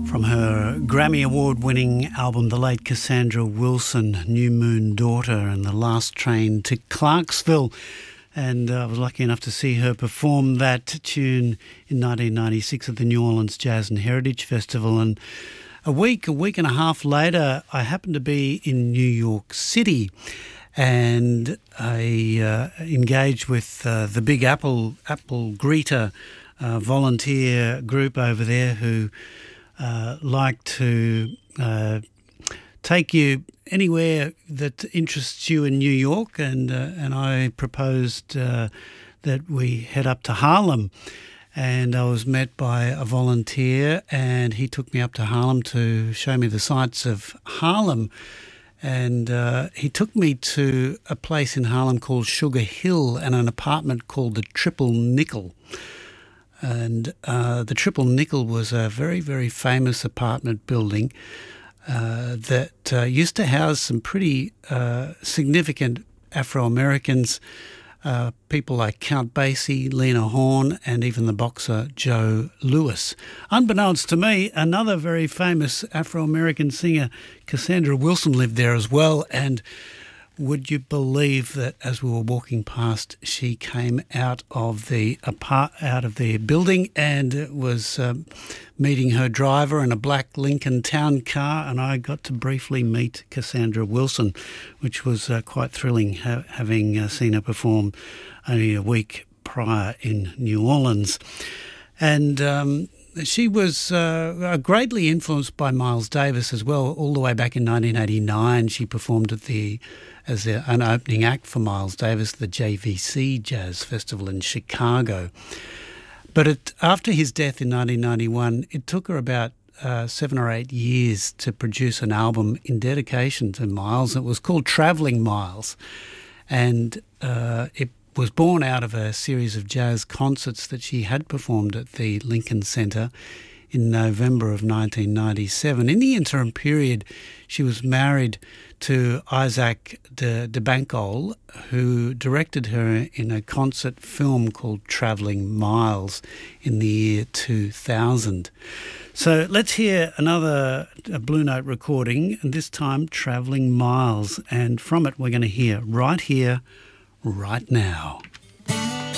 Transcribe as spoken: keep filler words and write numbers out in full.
From her Grammy Award-winning album, the late Cassandra Wilson, New Moon Daughter, and The Last Train to Clarksville. And uh, I was lucky enough to see her perform that tune in nineteen ninety-six at the New Orleans Jazz and Heritage Festival. And a week, a week and a half later, I happened to be in New York City, and I uh, engaged with uh, the Big Apple Apple Greeter uh, volunteer group over there who uh, like to uh, take you anywhere that interests you in New York, and uh, and I proposed uh, that we head up to Harlem. And I was met by a volunteer, and he took me up to Harlem to show me the sights of Harlem. And uh, he took me to a place in Harlem called Sugar Hill and an apartment called the Triple Nickel. And uh, the Triple Nickel was a very, very famous apartment building uh, that uh, used to house some pretty uh, significant Afro-Americans, uh, people like Count Basie, Lena Horne, and even the boxer Joe Louis. Unbeknownst to me, another very famous Afro-American singer, Cassandra Wilson, lived there as well. And would you believe that as we were walking past, she came out of the apart, out of the building and was um, meeting her driver in a black Lincoln Town car, and I got to briefly meet Cassandra Wilson, which was uh, quite thrilling, ha- having uh, seen her perform only a week prior in New Orleans. And um, she was uh, greatly influenced by Miles Davis as well. All the way back in nineteen eighty-nine, she performed at the as a, an opening act for Miles Davis, the J V C Jazz Festival in Chicago. But it, after his death in nineteen ninety-one, it took her about uh, seven or eight years to produce an album in dedication to Miles. It was called Travelling Miles, and uh, it was born out of a series of jazz concerts that she had performed at the Lincoln Center in November of nineteen ninety-seven. In the interim period, she was married to Isaac de, de Bancoul, who directed her in a concert film called Travelling Miles in the year two thousand. So let's hear another Blue Note recording, and this time Travelling Miles. And from it, we're going to hear Right Here, Right Now.